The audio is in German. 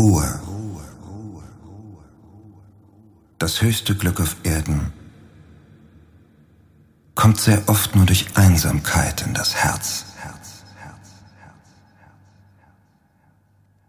Ruhe. Das höchste Glück auf Erden kommt sehr oft nur durch Einsamkeit in das Herz.